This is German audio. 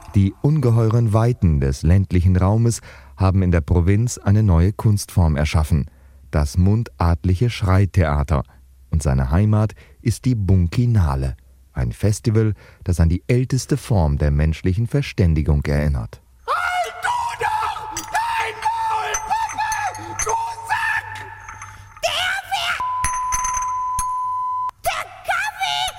Die ungeheuren Weiten des ländlichen Raumes haben in der Provinz eine neue Kunstform erschaffen, das mundartliche Schreitheater. Und seine Heimat ist die Bunkinale, ein Festival, das an die älteste Form der menschlichen Verständigung erinnert.